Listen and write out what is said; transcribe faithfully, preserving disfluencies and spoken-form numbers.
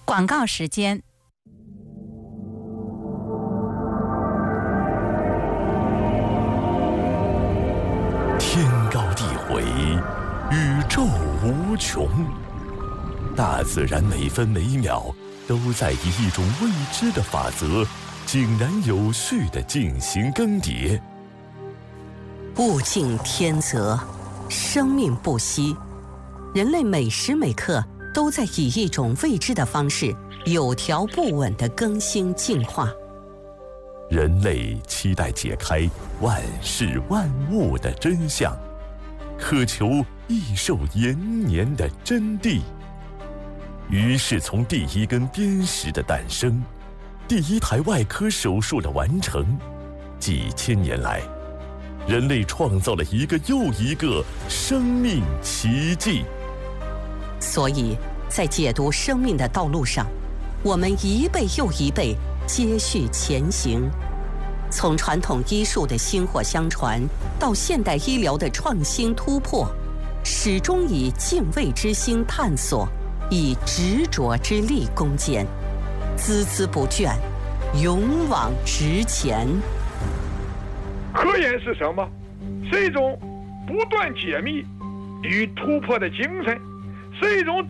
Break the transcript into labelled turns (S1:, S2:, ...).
S1: 广告时间。
S2: 天高地回，宇宙无穷，大自然每分每秒都在以一种未知的法则，井然有序地进行更迭。
S3: 物竞天择，生命不息，人类每时每刻都在以一种未知的方式，有条不紊地更新进化。
S2: 人类期待解开万事万物的真相，渴求益寿延年的真谛。于是从第一根砭石的诞生，第一台外科手术的完成，几千年来，人类创造了一个又一个生命奇迹。
S3: 所以在解读生命的道路上，我们一辈又一辈接续前行，从传统医术的薪火相传到现代医疗的创新突破，始终以敬畏之心探索，以执着之力攻坚，孜孜不倦，勇往直前。
S4: 科研是什么？是一种不断解密与突破的精神，是一种